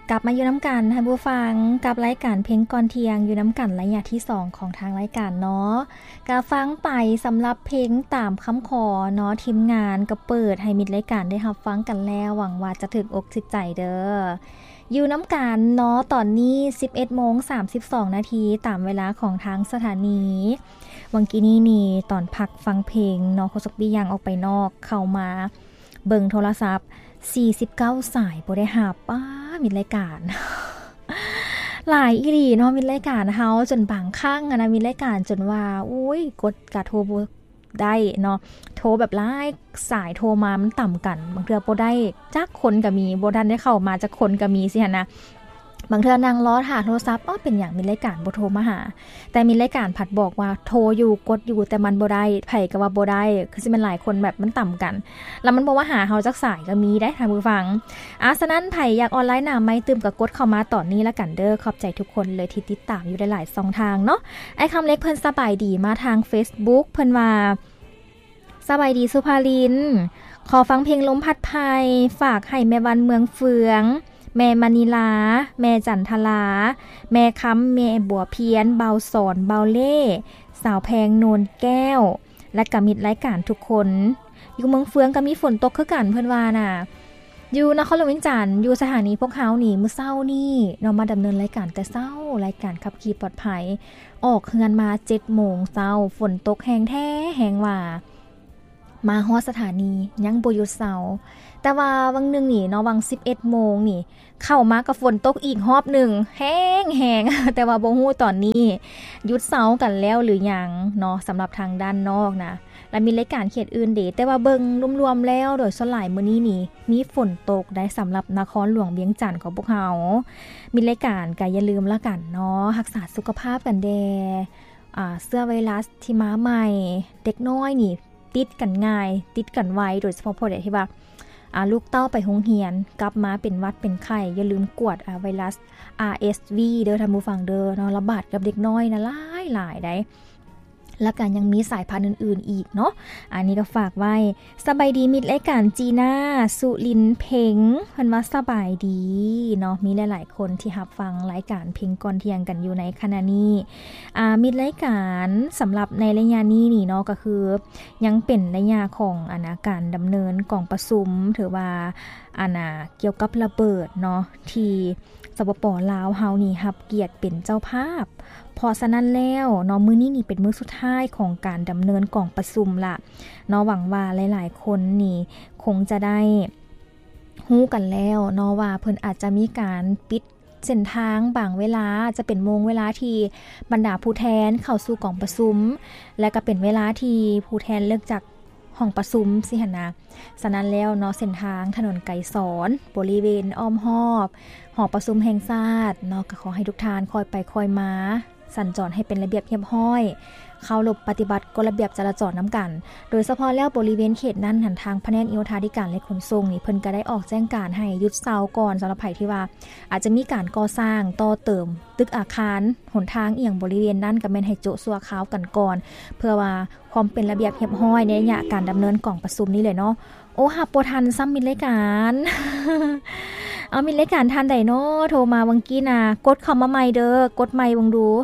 กลับมาอยู่น้ำกันท่านผู้ฟังกับรายการเพลงก่อนเที่ยงอยู่น้ำกันระยะที่2ของทางรายการเนาะก็ฟังไปสำหรับเพลงตามคำขอเนาะทีมงานก็เปิดให้มิตรรายการได้รับฟังกันแล้วหวังว่าจะถึงอกถึงใจเด้ออยู่น้ำกันเนาะตอนนี้ 11:32 นาทีตามเวลาของทางสถานีวังกี้นี่ตอนพักฟังเพลงเนาะโคศกบี้ยังออกไปนอกเข้ามาเบิ่งโทรศัพท์49สายบ่ได้รับมีรายการหลายอีหลีเนาะมีรายการเฮาจนบางครั้งนะมีรายการจนว่าอุ้ยกดกะโทรบ่ได้เนาะโทรแบบหลายสายโทรมามันต่ำกันบางเทื่อบ่ได้จักคนก็มีบ่ทันได้เข้ามาจักคนก็มีสิหั่นนะบางเทื่อนั่งรอหาโทรศัพท์เป็นหยังมีรายการบ่โทรมาหาแต่มีรายการผัดบอกว่าโทรอยู่กดอยู่แต่มันบ่ได้ไผก็ว่าบ่ได้คือสิมันหลายคนแบบมันต่ำกันแล้วมันบ่ว่าหาเฮาจักสายก็มีได้ท่านผู้ฟังฉะนั้นไผอยากออนไลน์หน้าไม้ตื่มก็กดเข้ามาตอนนี้ละกันเด้อขอบใจทุกคนเลยที่ติดตามอยู่หลายๆช่องทางเนาะไอ้คำเล็กเพิ่นสบายดีมาทาง Facebook เพิ่นว่าสบายดีสุภาลินขอฟังเพลงลมพัดภัยฝากให้แม่วันเมืองเฟืองแม่มณีลาแม่จันทลาแม่ค้ำแม่บัวเพียนเบาสอนเบาเล่สาวแพงโนนแก้วและกมิตรรายการทุกคนอยู่เมืองเฟืองก็มีฝนตกคือกันเพิ่นว่าน่ะอยู่นครหลวงเวียงจันทน์อยู่สถานีพวกเฮานี่มื้อเช้านี่เนาะมาดำเนินรายการแต่เช้ารายการขับขี่ปลอดภัยออกเฮือนมา 7:00 นเช้าฝนตกแฮงแท้แฮงว่ามาฮอดสถานียังบ่หยุดเช้าแต่ว่าวังนึงนี่เนาะวัง 11:00 นนี่เข้ามากับฝนตกอีกรอบนึงแห้งๆแต่ว่าบ่ฮู้ตอนนี้หยุดเช้ากันแล้วหรือยังเนาะสำหรับทางด้านนอกนะและมีรายการเขตอื่นเด้แต่ว่าเบิ่งรวมๆแล้วโดยส่วนหลายมื้อนี้นี่มีฝนตกได้สำหรับนครหลวงเวียงจันทน์ของพวกเฮามีรายการก็อย่าลืมละกันเนาะรักษาสุขภาพกันแดเสื้อไวรัสที่มาใหม่เด็กน้อยนี่ติดกันง่ายติดกันไวโดยเฉพาะพวกเด็กที่ว่าลูกเต้าไปโรงเรียนกลับมาเป็นหวัดเป็นไข้อย่าลืมกวดไวรัส RSV เด้อท่านผู้ฟังเด้อเนาะระบาดกับเด็กน้อยนะหลายได้แล้วกันยังมีสายพันธุ์อื่นๆอีกเนาะอันนี้ก็ฝากไว้สบายดีมิตรรายการจีน่าสุรินเพ็งเพิ่นว่าสบายดีเนาะมีหลายๆคนที่รับฟังรายการเพลงก่อนเที่ยงกันอยู่ในขณะนี้มิตรรายการสำหรับในระยะนี้นี่เนาะก็คือยังเป็นระยะของการดำเนินกองประชุมถือว่าเกี่ยวกับระเบิดเนาะที่สปป.ลาวเฮานี่รับเกียรติเป็นเจ้าภาพพอฉะนั้นแล้วเนาะมื้อนี้นี่เป็นมื้อสุดท้ายของการดำเนินกองประชุมล่ะเนาะหวังว่าหลายๆคนนี่คงจะได้ฮู้กันแล้วเนาะว่าเพิ่นอาจจะมีการปิดเส้นทางบางเวลาจะเป็นโมงเวลาที่บรรดาผู้แทนเข้าสู่กองประชุมและก็เป็นเวลาที่ผู้แทนเลิกจากห้องประชุมสิหั่นนะฉะนั้นแล้วเนาะเส้นทางถนนไกรสอนบริเวณอ้อมรอบหอประชุมแห่งชาติเนาะก็ขอให้ทุกท่านคอยไปคอยมาสัญจรให้เป็นระเบียบเรียบร้อยเคารพปฏิบัติกฎระเบียบจราจรนำกันโดยเฉพาะแล้วบริเวณเขตนั้นหันทางแผนกโยธาธิการและขนส่งนี่เพิ่นก็ได้ออกแจ้งการให้หยุดเซาก่อนสำหรับไผที่ว่าอาจจะมีการก่อสร้างต่อเติมตึกอาคารหนทางเอียงบริเวณนั้นก็แม่นให้โจะซัวขาวกันก่อนเพื่อว่าความเป็นระเบียบเรียบร้อยในระยะการดำเนินกองประชุมนี้เลยเนาะโอ้หับบ่ทันซ้ำมิรายการมีรายการทันใดเนาะโทรมาวังกี้น่ะกดเข้ามาใหม่เด้อกดใหม่เบิ่งดู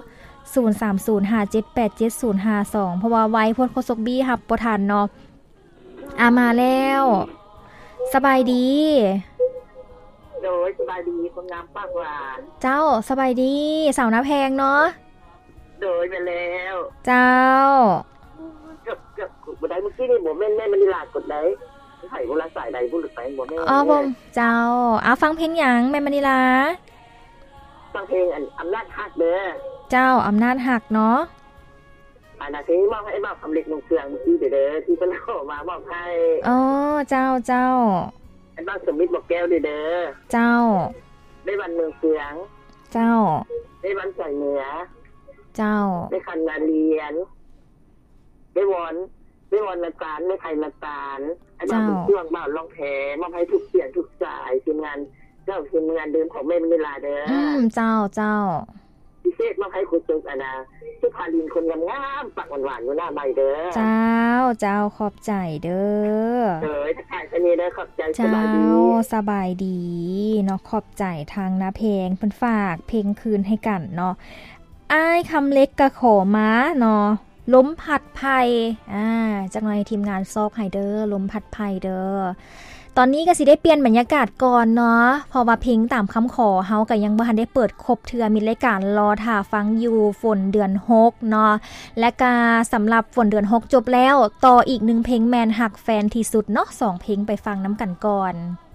0305787052เพราะว่าไว้พวกโคศกบี้หับบ่ทันเนาะมาแล้วสบายดีโดยสบายดีคนงามปากหวานเจ้าสบายดีสาวน้าแพงเนาะโดยไปแล้วเจ้าเกือบบ่ได้เมื่อกี้นี่บ่แม่นมันนี่ลากดได้ไผบ่ละสายใดบ่หลุดไปบ่แม่นบ่เจ้าฟังเพลงหยังแม่มณีลาฟังเพลงอำนาจฮักเด้อเจ้าอำนาจหักเนาะที่มอบให้มอบคำเล็กลงเครื่องเมื่อกี้เด้อที่เพิ่นขอมามอบให้เจ้าไอ้บ้านสมิทบอกแก้วเด้อเจ้าได้วันเมืองเฟืองเจ้าได้วันใส่เหนือเจ้าได้คันงานเรียนได้วอนนาการได้ไข่นาการไอ้บ้านเครื่องบ้านร้องแพมอบให้ทุกเสียงทุกสายทีมงานเจ้าทีมงานเดิมของแม่มณีลาเด้อเจ้าพิเศษมอบให้คุณจุกสุภาลินคนงามๆปากหวานๆอยู่หน้าใบเด้อเจ้าขอบใจเด้อถ้าขายชนีได้ขอบใจสบายดีสบายดีเนาะขอบใจทางนาเพลงเพิ่นฝากเพลงคืนให้กันเนาะอ้ายคำเล็กกะขอม้าเนาะล้มผัดไผ่จักหน่อยทีมงานซอกให้เด้อล้มผัดไผ่เด้อตอนนี้ก็สิได้เปลี่ยนบรรยากาศก่อนเนาะเพราะว่าเพลงตามคำขอเฮาก็ยังบ่ทันได้เปิดครบเทื่อมีรายการรอท่าฟังอยู่ฝนเดือน6เนาะและก็สำหรับฝนเดือน6จบแล้วต่ออีก1เพลงแมนฮักแฟนที่สุดเนาะ2เพลงไปฟังน้ำกันก่อน